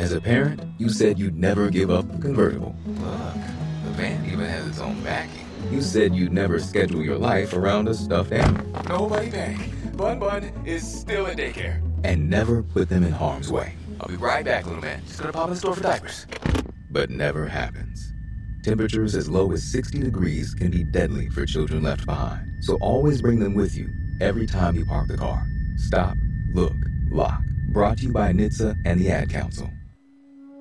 As a parent, you said you'd never give up the convertible. Look, the van even has its own backing. You said you'd never schedule your life around a stuffed animal. Nobody panic. Bun Bun is still at daycare. And never put them in harm's way. I'll be right back, little man. Just gonna pop in the store for diapers. But never happens. Temperatures as low as 60 degrees can be deadly for children left behind. So always bring them with you every time you park the car. Stop, look, lock. Brought to you by NHTSA and the Ad Council.